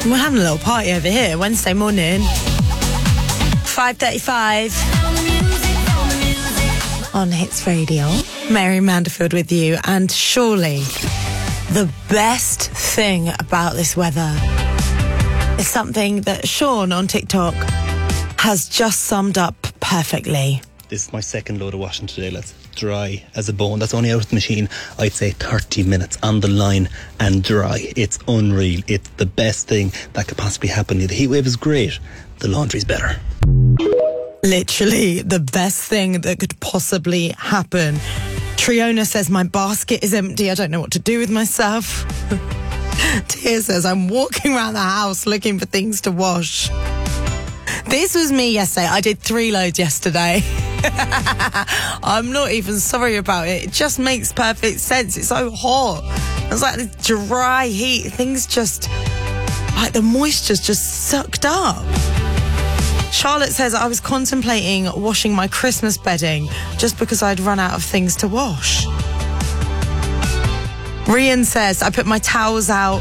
We're having a little party over here, Wednesday morning. 5:35 on Hits Radio. Mary Manderfield with you, and surely the best thing about this weather is something that Sean on TikTok has just summed up perfectly. This is my second load of washing today, lads. Dry as a bone. That's only out of the machine, I'd say 30 minutes on the line and dry. It's unreal. It's the best thing that could possibly happen. The heat wave is great. The laundry's better. Literally the best thing that could possibly happen. Triona says, my basket is empty. I don't know what to do with myself. Tia says, I'm walking around the house looking for things to wash. This was me yesterday. I did 3 loads yesterday. I'm not even sorry about it. It just makes perfect sense. It's so hot. It's like this dry heat. Things just, like the moisture's just sucked up. Charlotte says, I was contemplating washing my Christmas bedding just because I'd run out of things to wash. Rian says, I put my towels out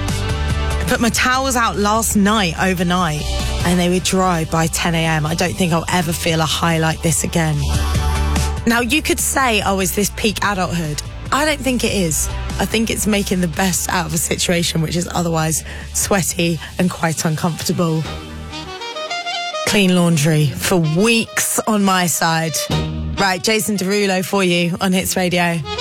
last night, overnight, and they were dry by 10 a.m. I don't think I'll ever feel a high like this again. Now, you could say, oh, is this peak adulthood? I don't think it is. I think it's making the best out of a situation which is otherwise sweaty and quite uncomfortable. Clean laundry for weeks on my side. Right, Jason Derulo for you on Hits Radio.